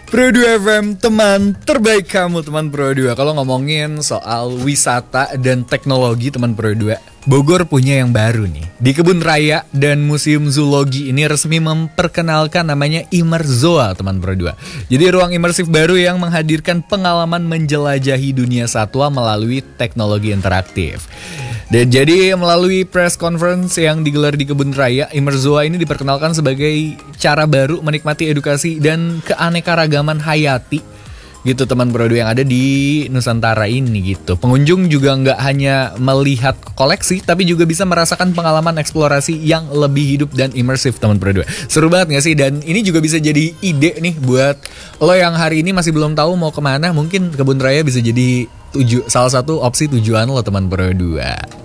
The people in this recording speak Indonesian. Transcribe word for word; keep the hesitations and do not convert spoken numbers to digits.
Pro dua F M, teman terbaik kamu, teman Pro dua. Kalau ngomongin soal wisata dan teknologi, teman Pro dua, Bogor punya yang baru nih. Di Kebun Raya dan Museum Zoologi ini resmi memperkenalkan namanya Immerzoa, teman Pro dua. Jadi ruang imersif baru yang menghadirkan pengalaman menjelajahi dunia satwa melalui teknologi interaktif. Dan jadi melalui press conference yang digelar di Kebun Raya, Immerzoa ini diperkenalkan sebagai cara baru menikmati edukasi dan keanekaragaman hayati gitu, teman Pro dua, yang ada di Nusantara ini gitu. Pengunjung juga nggak hanya melihat koleksi, tapi juga bisa merasakan pengalaman eksplorasi yang lebih hidup dan imersif, teman Pro dua. Seru banget nggak sih? Dan ini juga bisa jadi ide nih buat lo yang hari ini masih belum tahu mau kemana. Mungkin Kebun Raya bisa jadi tuju, salah satu opsi tujuan lo, teman Pro dua.